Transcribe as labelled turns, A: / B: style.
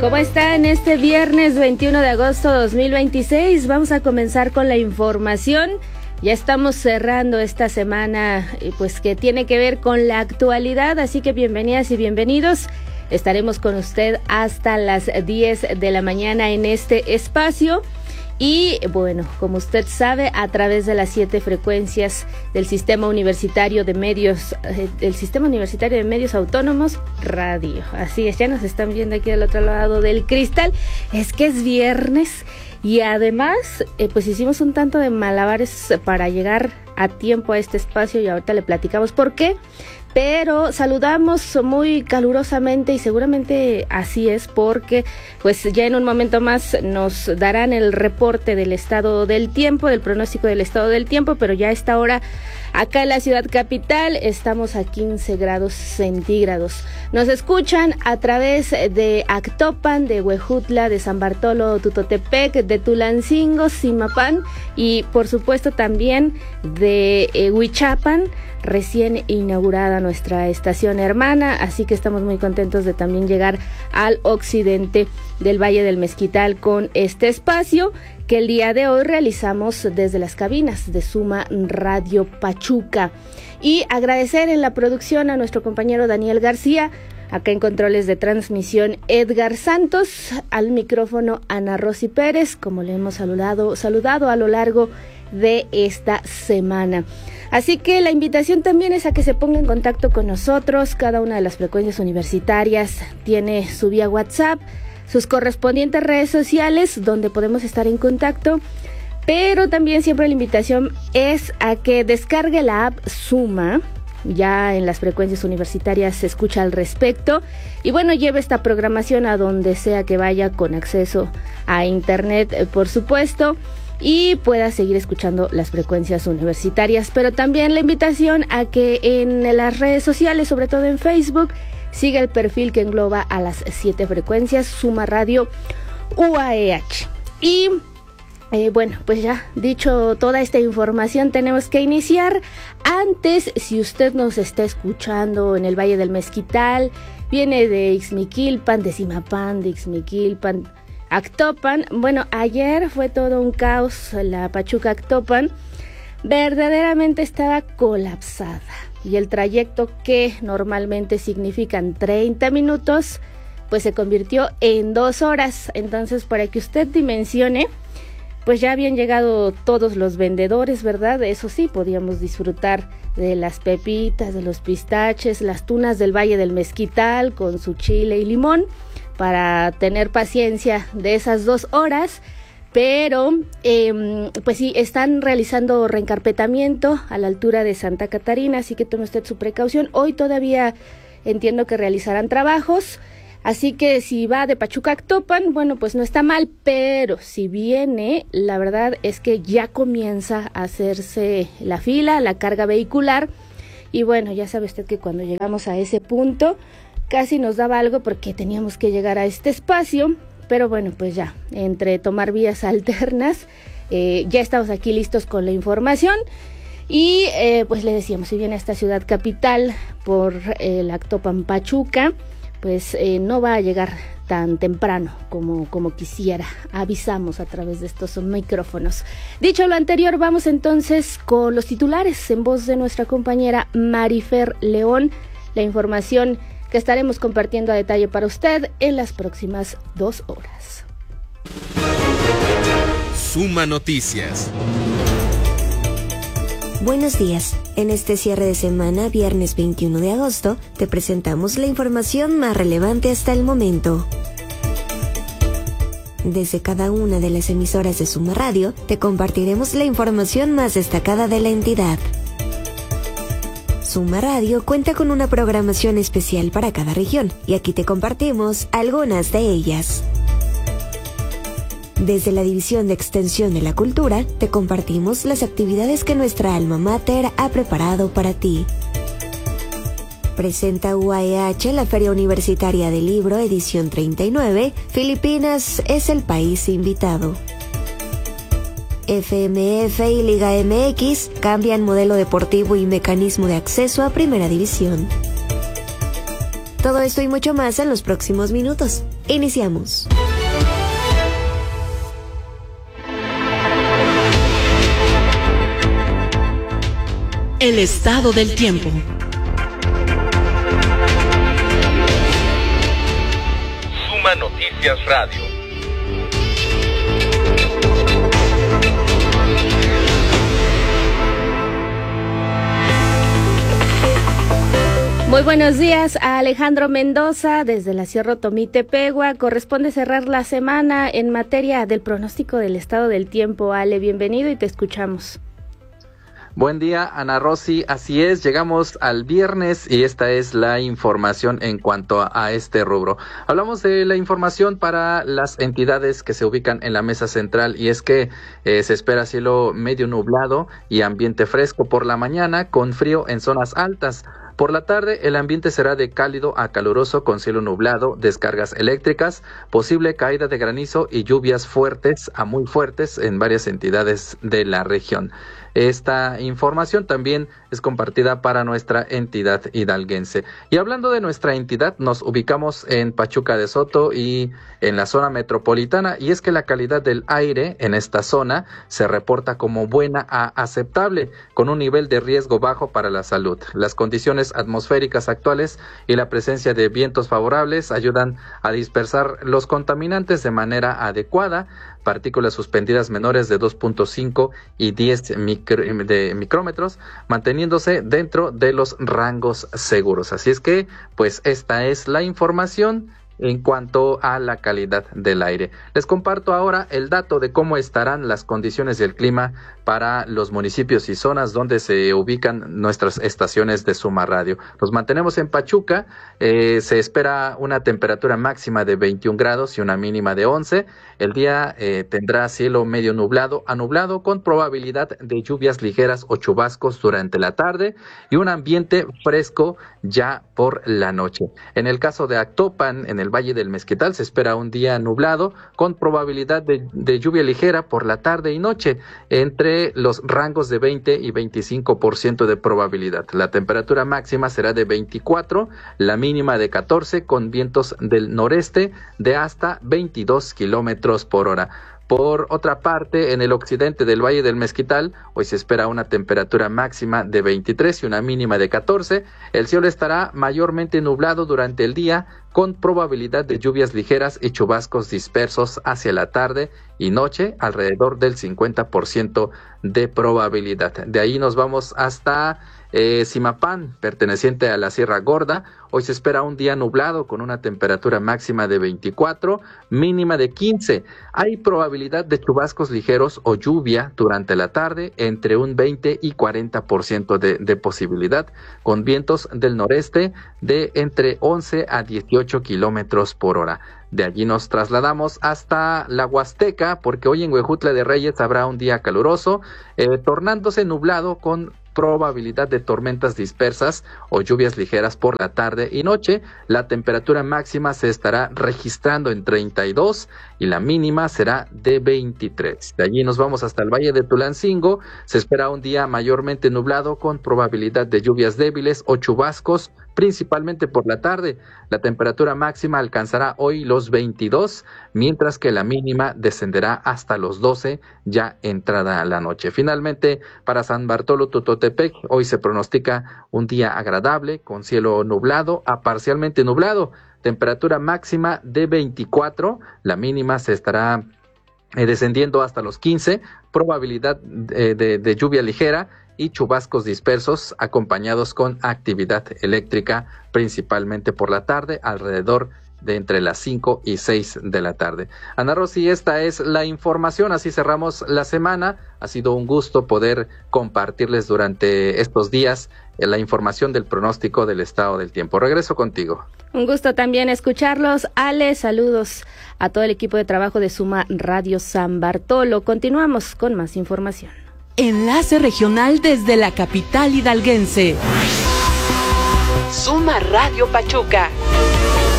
A: ¿Cómo están este viernes 21 de agosto 2026? Vamos a comenzar con la información. Ya estamos cerrando esta semana, pues que tiene que ver con la actualidad, así que bienvenidas y bienvenidos. Estaremos con usted hasta las 10 de la mañana en este espacio. Y bueno, como usted sabe, a través de las 7 frecuencias del Sistema Universitario de Medios, Autónomos Radio. Así es, ya nos están viendo aquí del otro lado del cristal. Es que es viernes y además, pues hicimos un tanto de malabares para llegar a tiempo a este espacio y ahorita le platicamos por qué. Pero saludamos muy calurosamente y seguramente así es porque pues ya en un momento más nos darán el reporte del estado del tiempo, del pronóstico del estado del tiempo, pero ya a esta hora acá en la ciudad capital estamos a 15 grados centígrados. Nos escuchan a través de Actopan, de Huejutla, de San Bartolo, Tutotepec, de Tulancingo, Zimapán y por supuesto también de Huichapan, recién inaugurada nuestra estación hermana, así que estamos muy contentos de también llegar al occidente del Valle del Mezquital con este espacio que el día de hoy realizamos desde las cabinas de Suma Radio Pachuca. Y agradecer en la producción a nuestro compañero Daniel García, acá en controles de transmisión Edgar Santos, al micrófono Ana Rosy Pérez, como le hemos saludado a lo largo de esta semana. Así que la invitación también es a que se ponga en contacto con nosotros. Cada una de las frecuencias universitarias tiene su vía WhatsApp, sus correspondientes redes sociales donde podemos estar en contacto, pero también siempre la invitación es a que descargue la app Suma. Ya en las frecuencias universitarias se escucha al respecto y bueno, lleve esta programación a donde sea que vaya con acceso a internet, por supuesto, y pueda seguir escuchando las frecuencias universitarias, pero también la invitación a que en las redes sociales, sobre todo en Facebook, siga el perfil que engloba a las 7 frecuencias Suma Radio UAEH. Y bueno, pues ya dicho toda esta información, tenemos que iniciar. Antes, si usted nos está escuchando en el Valle del Mezquital, viene de Ixmiquilpan, de Zimapán, de Ixmiquilpan, Actopan, bueno, ayer fue todo un caos. La Pachuca Actopan verdaderamente estaba colapsada y el trayecto que normalmente significan 30 minutos pues se convirtió en 2 horas. Entonces, para que usted dimensione, pues ya habían llegado todos los vendedores, ¿verdad? Eso sí, podíamos disfrutar de las pepitas, de los pistaches, las tunas del Valle del Mezquital con su chile y limón, para tener paciencia de esas 2 horas, pero pues sí, están realizando reencarpetamiento a la altura de Santa Catarina, así que tome usted su precaución. Hoy todavía entiendo que realizarán trabajos, así que si va de Pachuca a Actopan, bueno, pues no está mal, pero si viene, la verdad es que ya comienza a hacerse la fila, la carga vehicular, y bueno, ya sabe usted que cuando llegamos a ese punto, casi nos daba algo porque teníamos que llegar a este espacio, pero bueno, pues ya, entre tomar vías alternas, ya estamos aquí listos con la información y pues le decíamos, si viene a esta ciudad capital por el Actopan Pachuca, pues no va a llegar tan temprano como quisiera. Avisamos a través de estos micrófonos. Dicho lo anterior, vamos entonces con los titulares en voz de nuestra compañera Marifer León, la información que estaremos compartiendo a detalle para usted en las próximas 2 horas.
B: Suma Noticias.
C: Buenos días. En este cierre de semana, viernes 21 de agosto, te presentamos la información más relevante hasta el momento. Desde cada una de las emisoras de Suma Radio, te compartiremos la información más destacada de la entidad. Suma Radio cuenta con una programación especial para cada región y aquí te compartimos algunas de ellas. Desde la División de Extensión de la Cultura, te compartimos las actividades que nuestra alma mater ha preparado para ti. Presenta UAEH la Feria Universitaria del Libro, edición 39, Filipinas es el país invitado. FMF y Liga MX cambian modelo deportivo y mecanismo de acceso a Primera División. Todo esto y mucho más en los próximos minutos. Iniciamos.
D: El estado del tiempo.
B: Suma Noticias Radio.
A: Muy buenos días a Alejandro Mendoza desde la Sierra Tomí-Tepegua. Corresponde cerrar la semana en materia del pronóstico del estado del tiempo. Ale, bienvenido y te escuchamos.
E: Buen día, Ana Rosy. Así es, llegamos al viernes y esta es la información en cuanto a este rubro. Hablamos de la información para las entidades que se ubican en la mesa central y es que se espera cielo medio nublado y ambiente fresco por la mañana con frío en zonas altas. Por la tarde, el ambiente será de cálido a caluroso con cielo nublado, descargas eléctricas, posible caída de granizo y lluvias fuertes a muy fuertes en varias entidades de la región. Esta información también es compartida para nuestra entidad hidalguense. Y hablando de nuestra entidad, nos ubicamos en Pachuca de Soto y en la zona metropolitana, y es que la calidad del aire en esta zona se reporta como buena a aceptable, con un nivel de riesgo bajo para la salud. Las condiciones atmosféricas actuales y la presencia de vientos favorables ayudan a dispersar los contaminantes de manera adecuada. Partículas suspendidas menores de 2.5 y 10 micrómetros, manteniéndose dentro de los rangos seguros. Así es que, pues, esta es la información en cuanto a la calidad del aire. Les comparto ahora el dato de cómo estarán las condiciones del clima para los municipios y zonas donde se ubican nuestras estaciones de Suma Radio. Nos mantenemos en Pachuca, se espera una temperatura máxima de 21 grados y una mínima de 11. El día tendrá cielo medio nublado a nublado con probabilidad de lluvias ligeras o chubascos durante la tarde y un ambiente fresco ya por la noche. En el caso de Actopan, en el Valle del Mezquital, se espera un día nublado con probabilidad de lluvia ligera por la tarde y noche, entre los rangos de 20 y 25% de probabilidad. La temperatura máxima será de 24, la mínima de 14, con vientos del noreste de hasta 22 kilómetros por hora. Por otra parte, en el occidente del Valle del Mezquital, hoy se espera una temperatura máxima de 23 y una mínima de 14. El cielo estará mayormente nublado durante el día, con probabilidad de lluvias ligeras y chubascos dispersos hacia la tarde y noche, alrededor del 50% de probabilidad. De ahí nos vamos hasta Zimapán, perteneciente a la Sierra Gorda. Hoy se espera un día nublado con una temperatura máxima de 24, mínima de 15. Hay probabilidad de chubascos ligeros o lluvia durante la tarde, entre un 20 y 40% de posibilidad, con vientos del noreste de entre 11 a 18 kilómetros por hora. De allí nos trasladamos hasta la Huasteca, porque hoy en Huejutla de Reyes habrá un día caluroso, tornándose nublado con probabilidad de tormentas dispersas o lluvias ligeras por la tarde y noche. La temperatura máxima se estará registrando en 32 y la mínima será de 23. De allí nos vamos hasta el Valle de Tulancingo. Se espera un día mayormente nublado con probabilidad de lluvias débiles o chubascos, principalmente por la tarde. La temperatura máxima alcanzará hoy los 22, mientras que la mínima descenderá hasta los 12 ya entrada la noche. Finalmente, para San Bartolo Tototepec, hoy se pronostica un día agradable con cielo nublado a parcialmente nublado. Temperatura máxima de 24, la mínima se estará descendiendo hasta los 15, probabilidad de lluvia ligera y chubascos dispersos acompañados con actividad eléctrica principalmente por la tarde, alrededor de entre las 5 y 6 de la tarde. Ana Rosy, esta es la información, así cerramos la semana. Ha sido un gusto poder compartirles durante estos días la información del pronóstico del estado del tiempo. Regreso contigo.
A: Un gusto también escucharlos. Ale, saludos a todo el equipo de trabajo de Suma Radio San Bartolo. Continuamos con más información.
D: Enlace regional desde la capital hidalguense. Suma Radio Pachuca.